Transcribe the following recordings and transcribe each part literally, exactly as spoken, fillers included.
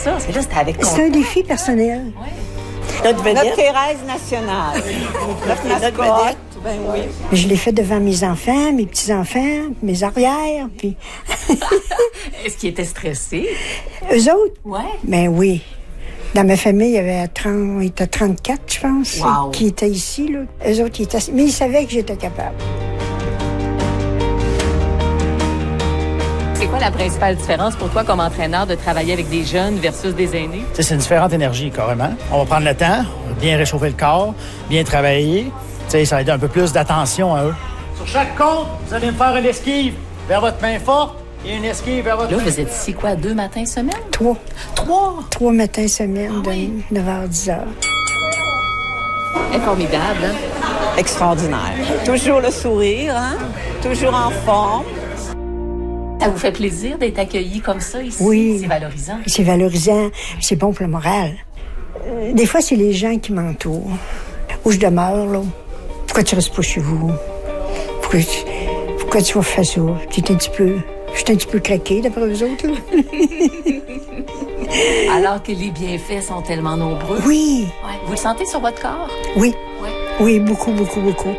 ça? Parce que là, c'était avec ton... C'est un défi personnel. Ouais. Notre, notre Thérèse nationale. Notre mascotte. Ben oui. Je l'ai fait devant mes enfants, mes petits-enfants, mes arrières, puis... Est-ce qu'ils étaient stressés? Eux autres? Ouais. Ben oui. Dans ma famille, il y avait trente, il était trente-quatre, je pense, wow. qui étaient ici, là. Eux autres, ils étaient... Mais ils savaient que j'étais capable. C'est quoi la principale différence pour toi comme entraîneur de travailler avec des jeunes versus des aînés? T'sais, c'est une différente énergie, carrément. On va prendre le temps, bien réchauffer le corps, bien travailler. T'sais, ça va être un peu plus d'attention à eux. Sur chaque compte, vous allez me faire une esquive vers votre main forte et une esquive vers votre Là, main... vous êtes ici, quoi, deux matins semaine? Trois. Trois? Trois matins semaine, ah, de oui. neuf heures à dix heures. C'est formidable, hein? Extraordinaire. Toujours le sourire, hein? Toujours en forme. Ça vous fait plaisir d'être accueilli comme ça ici? Oui. C'est valorisant. C'est valorisant. C'est bon pour le moral. Euh, des fois, c'est les gens qui m'entourent. Où je demeure, là. Pourquoi tu restes pas chez vous? Pourquoi tu, pourquoi tu vas faire ça? Tu es un petit peu... Je suis un petit peu craquée, d'après eux autres, là. Alors que les bienfaits sont tellement nombreux. Oui. Ouais. Vous le sentez sur votre corps? Oui. Ouais. Oui, beaucoup, beaucoup, beaucoup.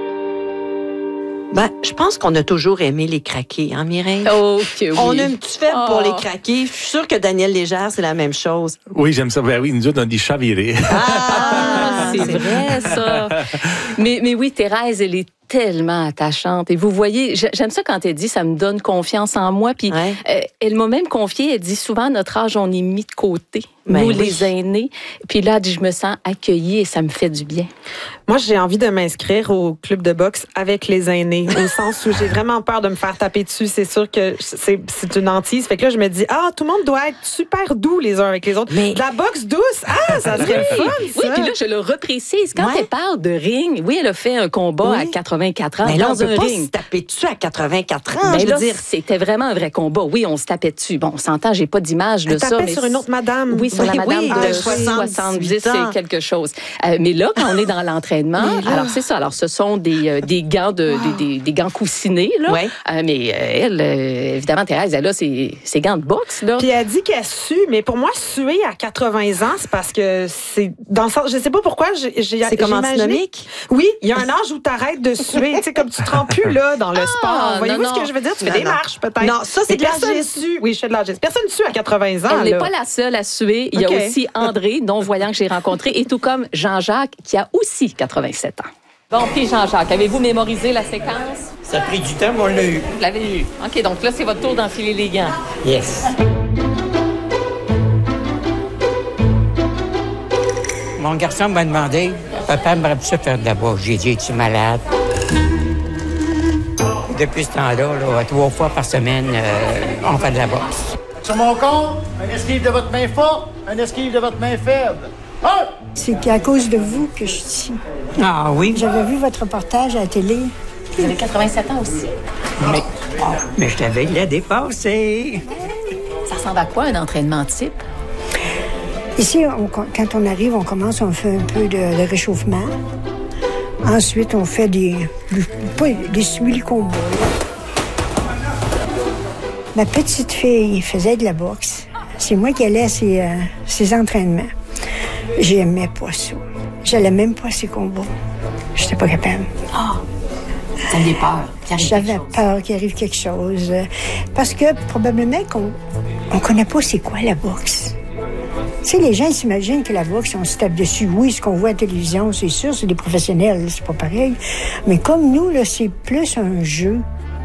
Ben, je pense qu'on a toujours aimé les craqués, hein, Mireille? Oh, que oui. On a une petite faible oh. pour les craqués. Je suis sûre que Daniel Légère, c'est la même chose. Oui, j'aime ça. Ben oui, nous autres, on dit chaviré. Ah, c'est vrai, ça. Mais, mais oui, Thérèse, elle est tellement attachante. Et vous voyez, j'aime ça quand elle dit « ça me donne confiance en moi ». Puis ouais. euh, elle m'a même confié, elle dit souvent, à notre âge, on est mis de côté. Ben nous, oui. les aînés. Puis là, elle dit, je me sens accueillie et ça me fait du bien. Moi, j'ai envie de m'inscrire au club de boxe avec les aînés, au sens où j'ai vraiment peur de me faire taper dessus. C'est sûr que c'est, c'est une hantise. Fait que là, je me dis, ah, tout le monde doit être super doux les uns avec les autres. Mais... De la boxe douce, ah, ça serait oui. fun, ça. Oui, puis là, je le reprécise. Quand ouais. elle parle de ring, oui, elle a fait un combat oui. à quatre-vingt-quatre ans mais là, dans on peut un pas ring. se taper dessus à quatre-vingt-quatre ans, mais je là, veux dire. C'était vraiment un vrai combat. Oui, on se tapait dessus. Bon, on s'entend, j'ai pas d'image de elle ça. tapait mais sur une autre madame. Oui, sur oui, la madame oui, de de soixante-dix, c'est quelque chose. Euh, mais là, quand on est dans l'entraînement, là... alors c'est ça. Alors, ce sont des, euh, des gants de, wow. des, des, des gants coussinés, là. Ouais. Euh, mais euh, elle, euh, évidemment, Thérèse, elle a ses, ses gants de boxe, là. Puis elle dit qu'elle sue, mais pour moi, suer à quatre-vingts ans, c'est parce que c'est dans le sens, je sais pas pourquoi, j'ai, j'ai c'est comme antinomique. Oui, il y a un âge où t'arrêtes de suer, tu sais, comme tu te rends plus là dans le ah, sport. Voyez-vous non, ce que non. je veux dire? Tu non, fais des non. marches peut-être. Non, ça c'est mais de personne l'argiste. sue. Oui, je fais de l'argiste. Personne sue à quatre-vingts ans. Elle n'est là. pas la seule à suer. Il y a okay. aussi André, non-voyant que j'ai rencontré, et tout comme Jean-Jacques, qui a aussi quatre-vingt-sept ans. Bon, puis Jean-Jacques, avez-vous mémorisé la séquence? Ça a pris du temps, mais on l'a eu. Vous l'avez eu. OK, donc là, c'est votre tour d'enfiler les gants. Yes. Mon garçon m'a demandé, papa aimerait ça faire de la boxe. J'ai dit, es-tu malade? Depuis ce temps-là, là, trois fois par semaine, euh, on fait de la boxe. Sur mon compte, un esquive de votre main forte, un esquive de votre main faible. Un! C'est à cause de vous que je suis ici. Ah oui? J'avais vu votre reportage à la télé. Vous avez quatre-vingt-sept ans aussi. Mais, oh, mais je t'avais la dépassé. Ça ressemble à quoi, un entraînement type? Ici, on, quand on arrive, on commence, on fait un peu de, de réchauffement. Ensuite, on fait des, pas des simili-combats. Ma petite fille faisait de la boxe. C'est moi qui allais à ses, euh, ses entraînements. J'aimais pas ça. J'allais même pas à ses combats. J'étais pas capable. Ah! Oh, vous aviez peur qu'il arrive J'avais quelque chose. peur qu'il arrive quelque chose. Parce que probablement qu'on on connaît pas c'est quoi la boxe. Tu sais, les gens s'imaginent que la boxe, on se tape dessus. Oui, ce qu'on voit à la télévision, c'est sûr, c'est des professionnels, c'est pas pareil. Mais comme nous, là, c'est plus un jeu.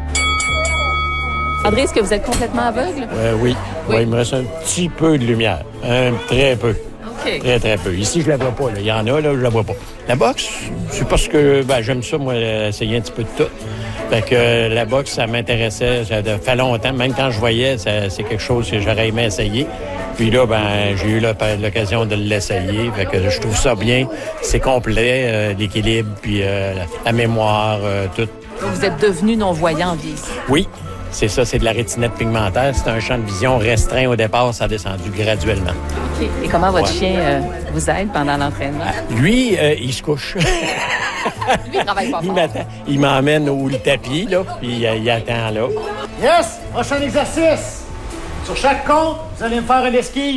André, est-ce que vous êtes complètement aveugle? Euh, oui. Oui. oui. Il me reste un petit peu de lumière. Un très peu. OK. Très, très peu. Ici, je la vois pas. Là. Il y en a, là, je la vois pas. La boxe, c'est parce que ben, j'aime ça, moi, essayer un petit peu de tout. Fait que euh, la boxe, ça m'intéressait. Ça fait longtemps. Même quand je voyais, ça, c'est quelque chose que j'aurais aimé essayer. Puis là, ben, j'ai eu l'occasion de l'essayer. Fait que je trouve ça bien. C'est complet, euh, l'équilibre, puis euh, la mémoire, euh, tout. Vous êtes devenu non-voyant en vieillissant. Oui, c'est ça, c'est de la rétinette pigmentaire. C'est un champ de vision restreint au départ, ça a descendu graduellement. OK. Et comment votre ouais. chien euh, vous aide pendant l'entraînement? Lui, euh, il se couche. Lui, il travaille pas il fort. m'attend. Il m'emmène au le tapis, là, puis euh, il attend là. Yes! Prochain exercice! Sur chaque compte, vous allez me faire une esquive